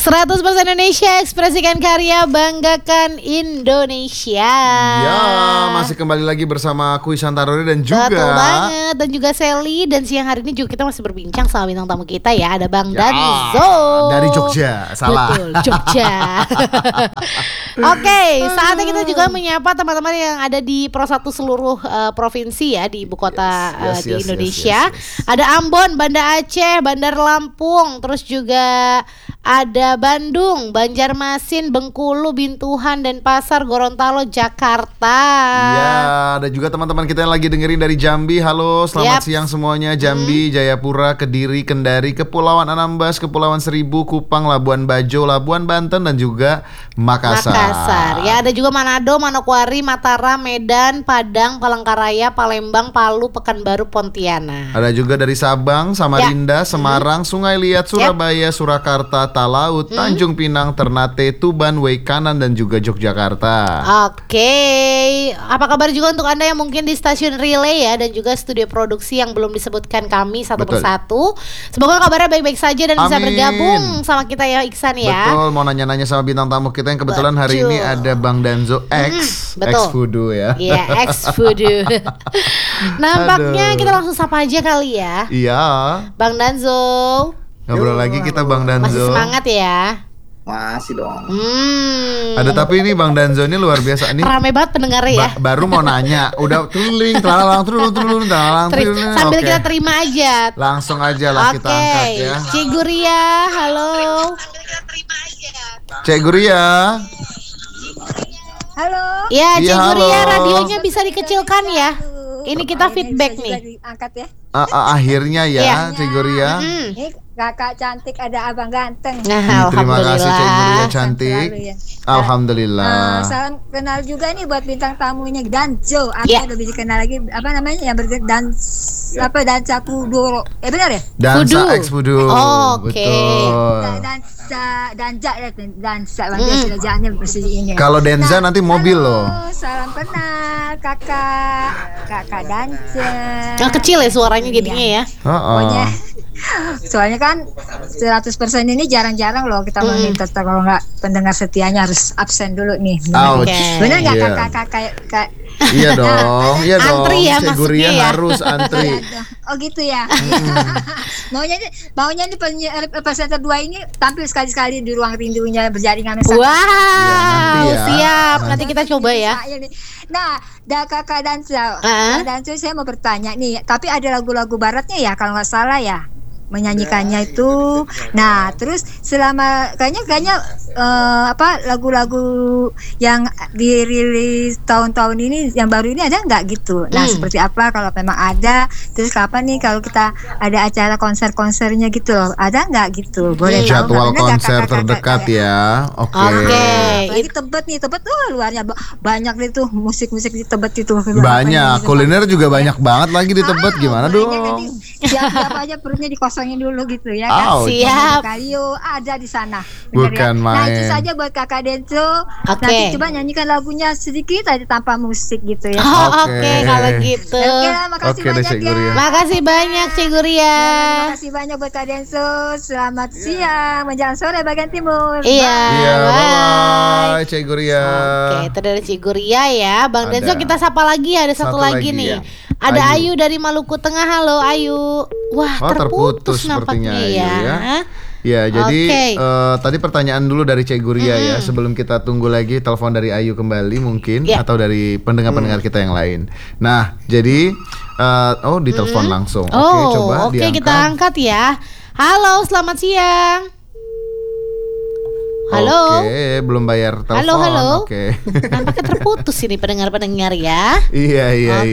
100% Indonesia, ekspresikan karya, banggakan Indonesia. Ya, masih kembali lagi bersama aku Ihsan Taruri dan juga Betul banget, dan juga Sally. Dan siang hari ini juga kita masih berbincang sama bintang tamu kita ya. Ada Bang Danzo dari Jogja, salah. Betul, Jogja. Oke, saatnya kita juga menyapa teman-teman yang ada di Pro 1 seluruh provinsi ya, di ibu kota di Indonesia. Ada Ambon, Banda Aceh, Bandar Lampung, terus juga ada Bandung, Banjarmasin, Bengkulu, Bintuhan, Denpasar, Gorontalo, Jakarta. Ya, ada juga teman-teman kita yang lagi dengerin dari Jambi. Halo, selamat siang semuanya. Jambi, Jayapura, Kediri, Kendari, Kepulauan Anambas, Kepulauan Seribu, Kupang, Labuan Bajo, Labuan Banten, dan juga Makassar. Ya, ada juga Manado, Manokwari, Mataram, Medan, Padang, Palangkaraya, Palembang, Palu, Pekanbaru, Pontianak. Ada juga dari Sabang, Samarinda, Semarang, Sungai Liat, Surabaya, Surakarta, Talaut, Tanjung Pinang, Ternate, Tuban, Waikanan, dan juga Yogyakarta. Oke, apa kabar juga untuk Anda yang mungkin di stasiun relay ya, dan juga studio produksi yang belum disebutkan kami satu persatu. Semoga kabarnya baik-baik saja dan bisa bergabung sama kita ya, Iksan ya. Betul, mau nanya-nanya sama bintang tamu kita yang kebetulan hari ini ada Bang Danzo X Voodoo ya. Iya, X Voodoo. Nampaknya kita langsung sapa aja kali ya. Iya. Bang Danzo. Ngobrol lagi kita Bang Danzo. Masih semangat ya? Masih dong. Ada tapi ini Bang Danzo ini luar biasa nih. Rame banget pendengarnya ya. Baru mau nanya, udah tuling, telalang. Sambil kita terima aja. Langsung aja lah kita angkat ya. Cik Guria, halo. Cik Guria. Halo. Ya, Cik Guria, radionya bisa dikecilkan ya. Ini kita feedback nih. Angkat ya. Akhirnya ya, Cik Guria. Ini kakak cantik, ada abang ganteng. Terima kasih Cik Guria cantik. Alhamdulillah. Salam kenal juga nih buat bintang tamunya Danzo. Aku udah bisa kenal lagi, apa namanya yang dansa kudo. Benar ya? Dansa X Voodoo. Betul. Dansa bagaimana bersih ini. Kalau Denza nanti mobil loh. Salam kenal kakak Danza. Kecil ya suaranya jadinya ya. Pokoknya soalnya kan 100% ini jarang-jarang loh kita meminta, kalau nggak pendengar setianya harus absen dulu nih. Benar nggak kakak? Iya dong, antri ya, Cik Guria ya. Harus antri. Oh gitu ya. Maunya nih presenter 2 ini tampil sekali-sekali di ruang rindunya berjaringan. Wow, siap. Nanti kita coba ya. Nah, kakak Danza, saya mau bertanya nih. Tapi ada lagu-lagu baratnya ya kalau nggak salah ya, menyanyikannya itu. Nah, terus selama kayaknya lagu-lagu yang dirilis tahun-tahun ini yang baru ini ada nggak gitu? Nah, seperti apa kalau memang ada? Terus kapan nih kalau kita ada acara konser-konsernya gitu loh? Ada nggak gitu? Boleh jadwal konser terdekat ya. Oke. Ini Tebet luarnya banyak itu musik-musik di Tebet itu. Banyak, kuliner juga banyak banget lagi di Tebet. Gimana dong? Siapa aja perutnya dikosongin dulu gitu ya kan. Siap. Kalio ada di sana. Bukan main. Nah, itu saja buat kakak Denzo. Nanti coba nyanyikan lagunya sedikit aja tanpa musik gitu ya. Oke, kalau gitu. Makasih banyak ya. Makasih banyak Cik Guria. Makasih banyak buat kak Denzo. Selamat siang menjelang sore bagian timur. Iya, bye Cik Guria. Oke, itu dari Cik Guria ya. Bang Denzo kita sapa lagi, ada satu lagi nih. Ada Ayu dari Maluku Tengah. Halo Ayu. Wah, terputus sepertinya nampaknya ya. Ya, jadi tadi pertanyaan dulu dari Cik Guria ya. Sebelum kita tunggu lagi telepon dari Ayu kembali mungkin atau dari pendengar-pendengar kita yang lain. Nah, jadi ditelepon langsung. Coba diangkat. Kita angkat ya. Halo, selamat siang. Halo. Oke, belum bayar telepon. Halo. Oke. Nampaknya terputus ini pendengar-pendengar ya. Iya.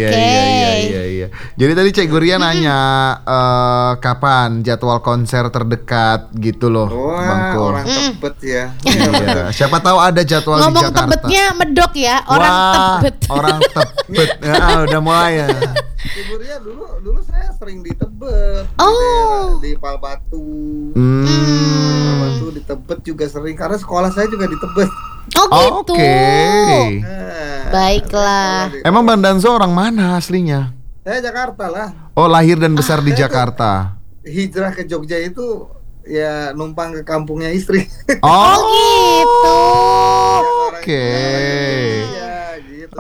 Jadi tadi Cik Guria nanya kapan jadwal konser terdekat gitu loh, Bang Ko. Orang Tebet ya. Iya. Siapa tahu ada jadwal ngomong di Jakarta. Tebetnya medok ya, orang Tebet. Orang Tebet. Udah mulai ya. Cik Guria dulu saya sering di Tebet. Di Palbatu. Palbatu di Tebet juga sering karena sekolah saya juga di Tebet. Oh gitu. Oke. Baiklah. Emang Bang Danzo orang mana aslinya? Saya Jakarta lah. Oh, lahir dan besar di Jakarta. Hijrah ke Jogja itu ya numpang ke kampungnya istri. Oh gitu. Oke. Iya, gitu.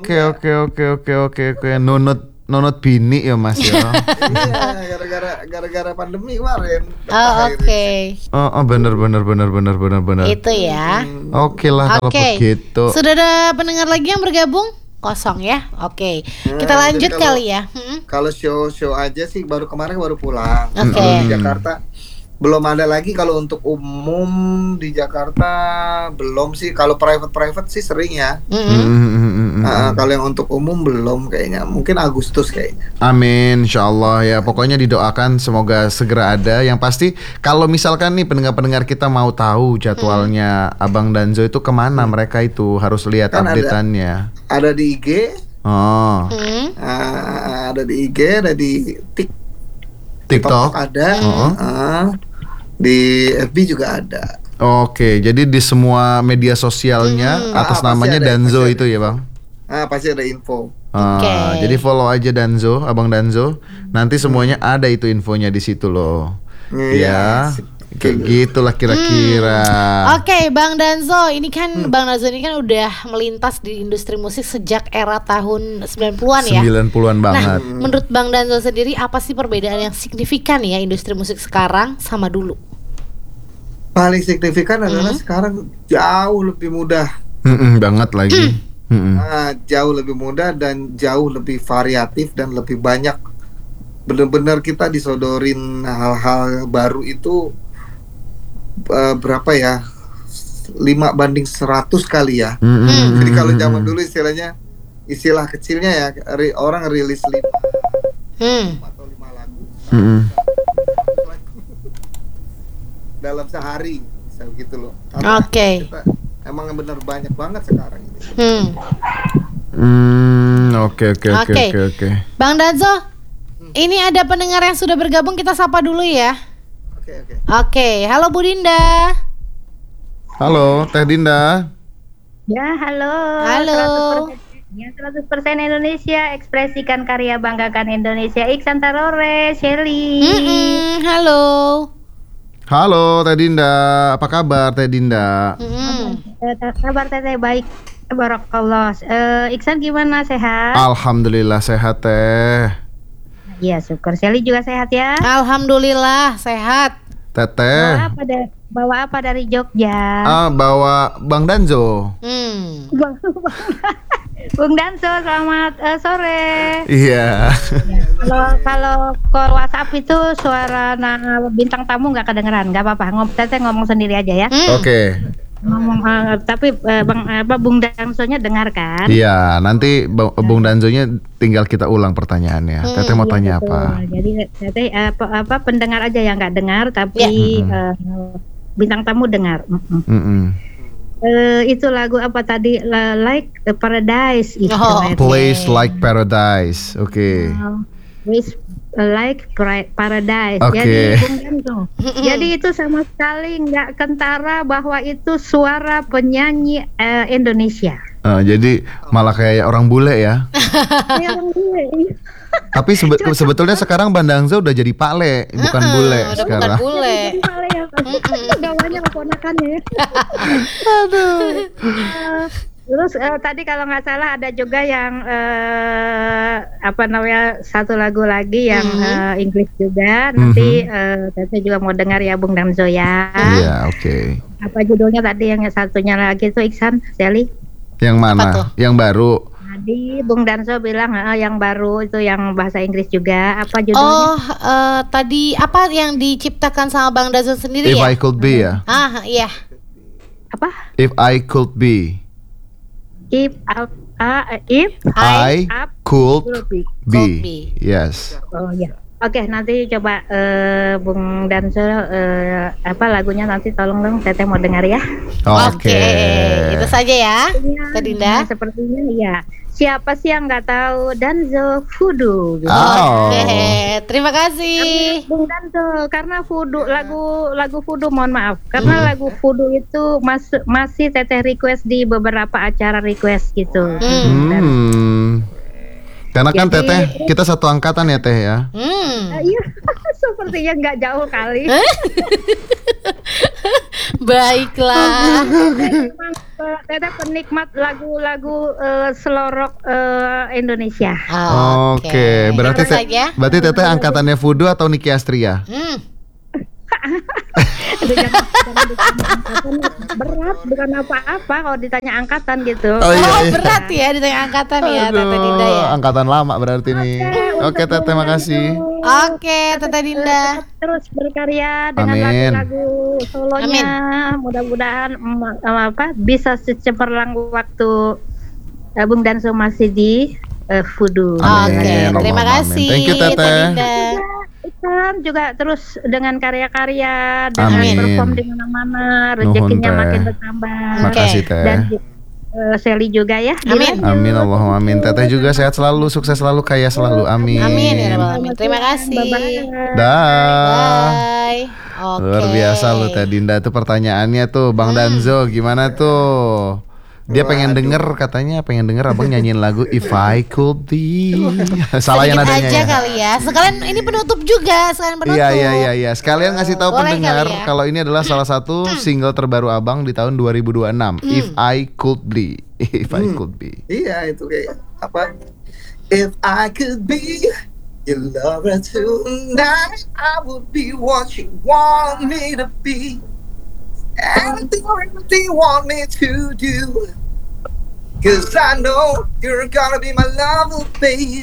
Oke. Nunut bini ya Mas ya. Iya, gara-gara pandemi kemarin. Oke. Bener. Itu ya. Oke lah kalau begitu. Sudah ada pendengar lagi yang bergabung? Kosong ya. Oke. Kita lanjut kali ya. Kalau show aja sih baru kemarin baru pulang. Oke. Di Jakarta belum ada lagi. Kalau untuk umum di Jakarta belum sih. Kalau private sih sering ya. Kalau yang untuk umum belum kayaknya. Mungkin Agustus kayaknya. Amin, insyaallah ya. Pokoknya didoakan semoga segera ada. Yang pasti kalau misalkan nih pendengar-pendengar kita mau tahu jadwalnya Abang Danzo itu kemana, mereka itu harus lihat Kan update-annya. Ada di IG. Ada di IG, ada di TikTok ada. Di FB juga ada. Oke, jadi di semua media sosialnya atas namanya Danzo itu ya Bang? Pasti ada info. Jadi follow aja Danzo, Abang Danzo. Nanti semuanya ada itu infonya di situ loh. Ya, kayak gitulah kira-kira. Oke, Bang Danzo, ini kan Bang Danzo ini kan udah melintas di industri musik sejak era tahun 90-an ya. 90-an banget. Nah, menurut Bang Danzo sendiri apa sih perbedaan yang signifikan ya industri musik sekarang sama dulu? Paling signifikan adalah sekarang jauh lebih mudah. Banget lagi. Jauh lebih mudah dan jauh lebih variatif dan lebih banyak. Benar-benar kita disodorin hal-hal baru itu berapa ya? 5/100 kali ya. Jadi kalau zaman dulu istilah kecilnya ya, orang rilis 5 atau 5 lagu. Dalam sehari bisa begitu loh. Oke. Emang benar banyak banget sekarang ini. Oke. Bang Danzo, ini ada pendengar yang sudah bergabung, kita sapa dulu ya. Oke. Halo Bu Dinda. Halo Teh Dinda. Ya, halo. 100% Indonesia, ekspresikan karya, banggakan Indonesia. Iksan Tarore, Shelly. Halo Teh Dinda, apa kabar Teh Dinda? Kabar Teteh baik, barakallah. Iksan gimana, sehat? Alhamdulillah sehat Teh. Iya, syukur. Shelly juga sehat ya? Alhamdulillah sehat. Teteh. Bawa apa dari Jogja? Bawa Bang Danzo. Bung Danzo, selamat sore. Iya. Kalau call WhatsApp itu suara bintang tamu nggak kedengeran, nggak apa-apa. Teteh ngomong sendiri aja ya. Oke. Ngomong, tapi Bung Danzo-nya dengar kan? Iya, nanti Bung Danzo-nya tinggal kita ulang pertanyaannya. Teteh mau tanya betul. apa? Jadi Teteh pendengar aja yang nggak dengar, tapi bintang tamu dengar. Itu lagu apa tadi? Like Paradise itu. Place Like Paradise. Oke. Place Like Paradise. Okay. Jadi itu sama sekali nggak kentara bahwa itu suara penyanyi Indonesia. Jadi malah kayak orang bule ya. Orang bule. Tapi sebetulnya sekarang Bang Danzo udah jadi Pak Le, bukan bule sekarang. Bukan bule. Udah banyak keponakannya. Terus tadi kalau nggak salah ada juga yang satu lagu lagi yang Inggris juga. Nanti Teteh juga mau dengar ya Bung Danzo ya. Iya, oke. Apa judulnya tadi yang satunya lagi itu Iksan, Shelly? Yang mana? Yang baru. Tadi Bung Danzo bilang yang baru itu yang bahasa Inggris juga. Apa judulnya? Tadi apa yang diciptakan sama Bang Danzo sendiri If ya? I Could Be ya. Iya. Apa? If I Could Be. If I could be. Yes. Oh ya. Oke, nanti coba Bung Danzo lagunya nanti tolong dong Teteh mau dengar ya. Oke. Itu saja ya. Teh Dinda. Sepertinya ya. Siapa sih yang nggak tahu Danzo Voodoo? Gitu. Terima kasih. Bung Danzo, karena Voodoo lagu Voodoo, mohon maaf, karena lagu Voodoo itu masih Teteh request di beberapa acara request gitu. Karena kan Jadi- Teteh kita satu angkatan ya Teh ya. Iya, sepertinya nggak jauh kali. Baiklah. Memang Teteh penikmat lagu-lagu slow rock Indonesia. Oke, berarti Terus aja. berarti Teteh angkatannya Fudu atau Niki Astria? Aduh, jangan ditanya angkatan, berat bukan apa-apa kalau ditanya angkatan gitu. Oh, iya, iya. Berat ya ditanya angkatan ya Teteh Dinda ya. Angkatan lama berarti nih. Oke Teteh, makasih. Oke, Teteh Dinda. Terus berkarya dengan Amin. lagu-lagu solonya. Mudah-mudahan bisa secemerlang waktu Bung Danso masih di Fudu. Amin. Oke, terima Allahumma kasih amin. Thank you, Teteh. Dinda. Iksan juga terus dengan karya-karya, dengan Amin. perform di mana-mana, Nuhun, rezekinya Teh. makin bertambah. Makasih Teh. Dan Sally juga ya. Amin. Amin Allahumma amin. Teteh juga sehat selalu, sukses selalu, kaya selalu. Amin. Amin ya rabbal alamin. Terima kasih. Bye-bye. Dah. Bye. Oke. Luar biasa lu Teh Dinda tuh pertanyaannya tuh Bang Danzo gimana tuh? Dia pengen denger katanya pengen denger abang nyanyiin lagu If I Could Be. Salah yang Sedikit nadanya aja ya. kali ya. Sekalian ini penutup juga, sekalian penutup. Iya. Sekalian ngasih tahu Boleh pendengar kali ya. kalau ini adalah salah satu single terbaru abang di tahun 2026. If I Could Be. If I Could Be. Iya itu kayak apa? If I could be your lover tonight, I would be what you want me to be. Anything you want me to do. 'Cause I know you're gonna be my lover, baby.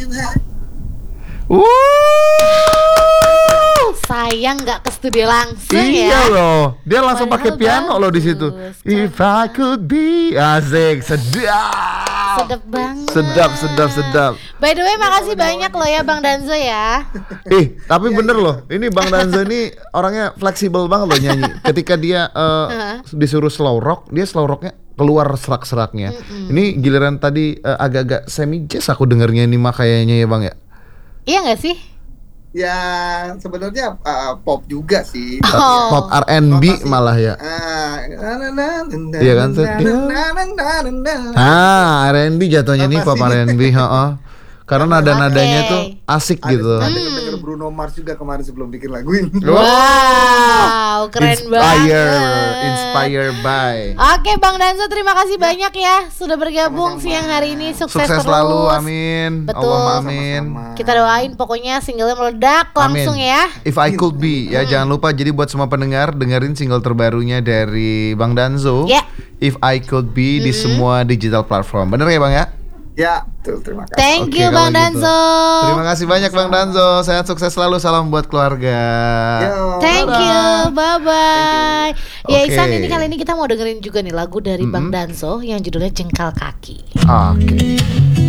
Sayang nggak ke studio langsung Iya ya. loh, dia langsung pakai Padahal piano loh di situ. bagus. If I could be, asik, sedap. Sedap banget. Sedap. By the way, makasih banyak loh ya Bang Danzo ya. Tapi bener loh, ini Bang Danzo ini orangnya fleksibel banget loh nyanyi. Ketika dia disuruh slow rock, dia slow rocknya keluar serak-seraknya. Ini giliran tadi agak-agak semi jazz aku dengernya ini mah kayaknya ya Bang ya. Iya nggak sih? Ya sebenarnya pop juga sih. Pop R&B malah ya. Iya kan, Teh? R&B jatuhnya nih pop R&B, heeh. Karena nada-nadanya Oke. tuh asik gitu. Ada denger Bruno Mars juga kemarin sebelum bikin lagu ini. Wow, keren banget. Inspired by. Oke Bang Danzo, terima kasih banyak ya sudah bergabung siang hari ini. Sukses terus. selalu, amin. Betul. Allahumma amin. Kita doain pokoknya singlenya meledak langsung Amin. ya. If I Could Be ya, jangan lupa jadi buat semua pendengar dengerin single terbarunya dari Bang Danzo. Ya. If I Could Be di semua digital platform. Bener ya Bang ya? Ya, betul, terima kasih. Thank Oke, you kalau Bang gitu. Danzo. Terima kasih banyak Bang Danzo. Sehat sukses selalu. Salam buat keluarga. Yo. Thank you, bye bye. Ya Oke. Ihsan, ini kali ini kita mau dengerin juga nih lagu dari Bang Danzo yang judulnya Jengkal Kaki. Oke.